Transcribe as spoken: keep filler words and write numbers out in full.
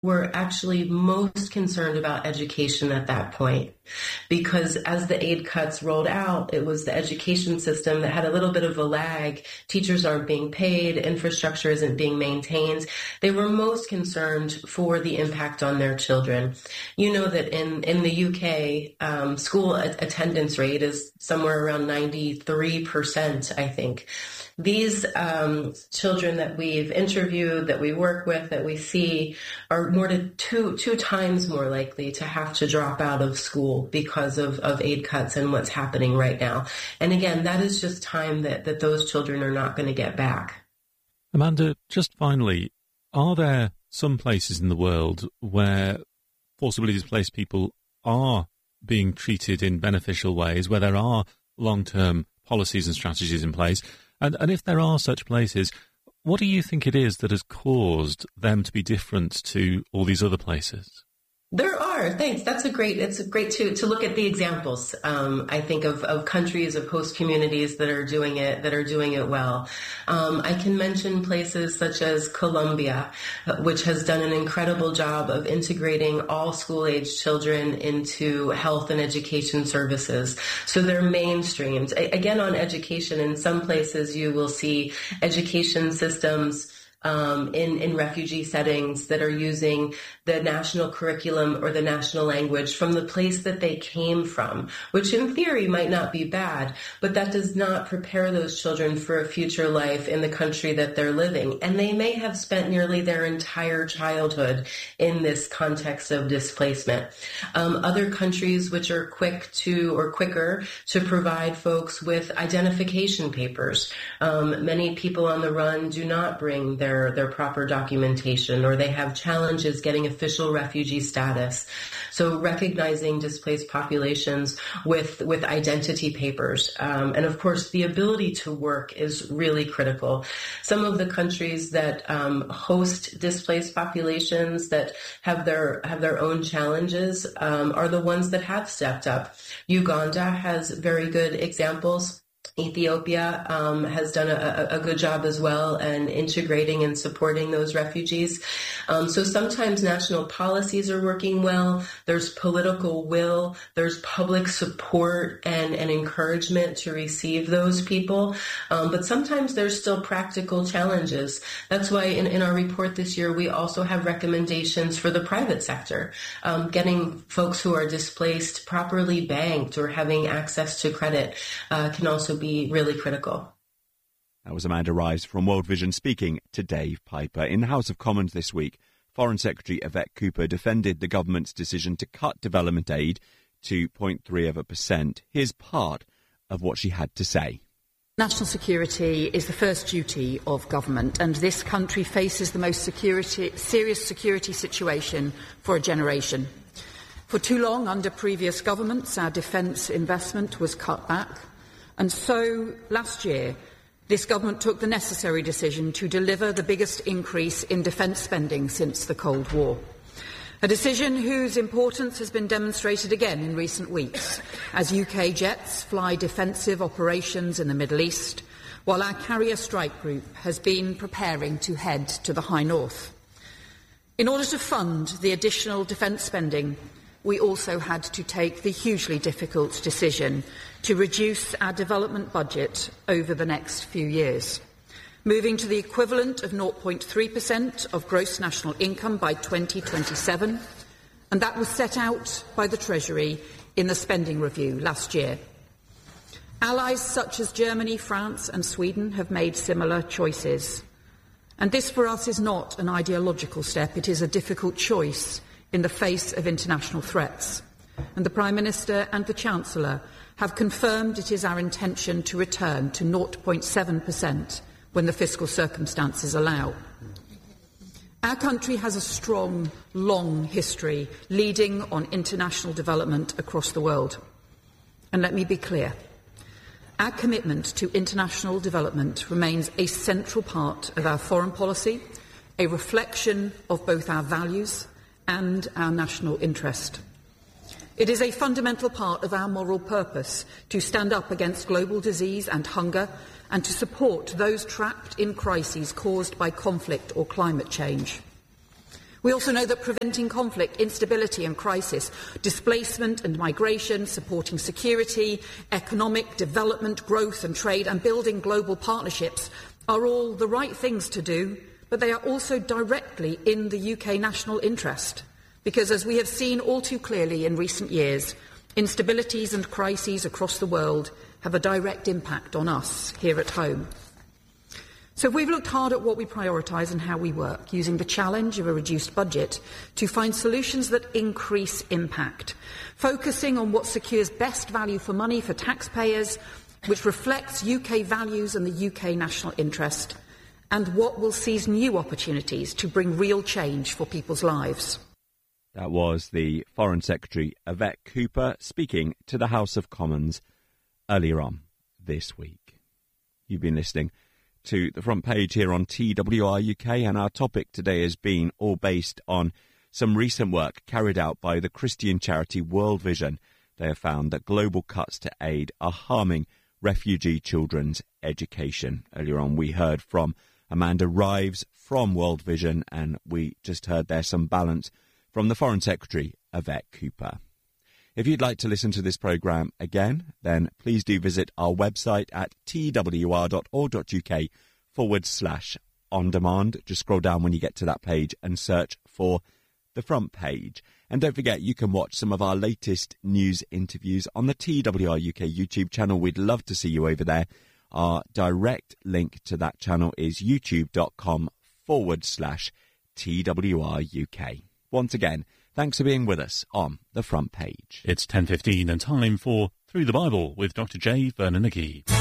were actually most concerned about education at that point, because as the aid cuts rolled out, it was the education system that had a little bit of a lag. Teachers aren't being paid, infrastructure isn't being maintained. They were most concerned for the impact on their children. You know that in, in the U K, um, school attendance rate is somewhere around ninety-three percent, I think. These um, children that we've interviewed, that we work with, that we see, are more to two two times more likely to have to drop out of school because of, of aid cuts and what's happening right now. And again, that is just time that, that those children are not going to get back. Amanda, just finally, are there some places in the world where forcibly displaced people are being treated in beneficial ways, where there are long-term policies and strategies in place? And, and if there are such places, what do you think it is that has caused them to be different to all these other places? There are. Thanks. That's a great, it's great to, to look at the examples, um, I think, of, of countries, of host communities that are doing it, that are doing it well. Um, I can mention places such as Colombia, which has done an incredible job of integrating all school-age children into health and education services. So they're mainstreamed. Again, on education, in some places you will see education systems Um, in, in refugee settings that are using the national curriculum or the national language from the place that they came from, which in theory might not be bad, but that does not prepare those children for a future life in the country that they're living. And they may have spent nearly their entire childhood in this context of displacement. Um, other countries which are quick to or quicker to provide folks with identification papers. Um, many people on the run do not bring their Their, their proper documentation, or they have challenges getting official refugee status. So recognizing displaced populations with, with identity papers. Um, and of course, the ability to work is really critical. Some of the countries that um, host displaced populations that have their, have their own challenges um, are the ones that have stepped up. Uganda has very good examples. Ethiopia um, has done a, a good job as well in integrating and supporting those refugees. Um, so sometimes national policies are working well. There's political will. There's public support and, and encouragement to receive those people. Um, but sometimes there's still practical challenges. That's why in, in our report this year, we also have recommendations for the private sector, um, getting folks who are displaced properly banked or having access to credit uh, can also be really critical. That was Amanda Rives from World Vision speaking to Dave Piper. In the House of Commons this week, Foreign Secretary Yvette Cooper defended the government's decision to cut development aid to zero point three of a percent. Here's part of what she had to say. National security is the first duty of government, and this country faces the most security, serious security situation for a generation. For too long, under previous governments, our defence investment was cut back. And so, last year, this government took the necessary decision to deliver the biggest increase in defence spending since the Cold War. A decision whose importance has been demonstrated again in recent weeks, as U K jets fly defensive operations in the Middle East, while our carrier strike group has been preparing to head to the High North. In order to fund the additional defence spending, we also had to take the hugely difficult decision to reduce our development budget over the next few years, moving to the equivalent of zero point three percent of gross national income by twenty twenty-seven, and that was set out by the Treasury in the spending review last year. Allies such as Germany, France and Sweden have made similar choices, and this for us is not an ideological step, it is a difficult choice in the face of international threats. And the Prime Minister and the Chancellor have confirmed it is our intention to return to zero point seven percent when the fiscal circumstances allow. Our country has a strong, long history leading on international development across the world. And let me be clear, our commitment to international development remains a central part of our foreign policy, a reflection of both our values and our national interest. It is a fundamental part of our moral purpose to stand up against global disease and hunger and to support those trapped in crises caused by conflict or climate change. We also know that preventing conflict, instability and crisis, displacement and migration, supporting security, economic development, growth and trade, and building global partnerships are all the right things to do, but they are also directly in the U K national interest. Because, as we have seen all too clearly in recent years, instabilities and crises across the world have a direct impact on us here at home. So we've looked hard at what we prioritise and how we work, using the challenge of a reduced budget to find solutions that increase impact, focusing on what secures best value for money for taxpayers, which reflects U K values and the U K national interest, and what will seize new opportunities to bring real change for people's lives. That was the Foreign Secretary, Yvette Cooper, speaking to the House of Commons earlier on this week. You've been listening to The Front Page here on T W R U K, and our topic today has been all based on some recent work carried out by the Christian charity World Vision. They have found that global cuts to aid are harming refugee children's education. Earlier on we heard from Amanda Rives from World Vision, and we just heard there some balance from the Foreign Secretary, Yvette Cooper. If you'd like to listen to this programme again, then please do visit our website at twr.org.uk forward slash on demand. Just scroll down when you get to that page and search for The Front Page. And don't forget, you can watch some of our latest news interviews on the T W R U K YouTube channel. We'd love to see you over there. Our direct link to that channel is youtube.com forward slash TWRUK. Once again, thanks for being with us on The Front Page. It's ten fifteen and time for Through the Bible with Doctor J. Vernon McGee.